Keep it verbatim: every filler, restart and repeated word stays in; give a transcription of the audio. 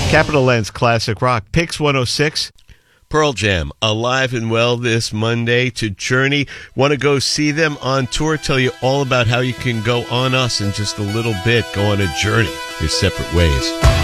Capital Land's classic rock. Pix one oh six. Pearl Jam, alive and well this Monday to Journey. Want to go see them on tour? Tell you all about how you can go on us in just a little bit. Go on a journey your separate ways.